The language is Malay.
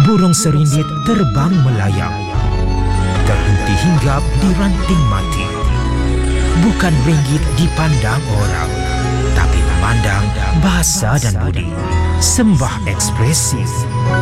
Burung serindit terbang melayang, terhenti hinggap di ranting mati. Bukan ringgit dipandang orang, tapi memandang bahasa dan budi. Sembah ekspresif.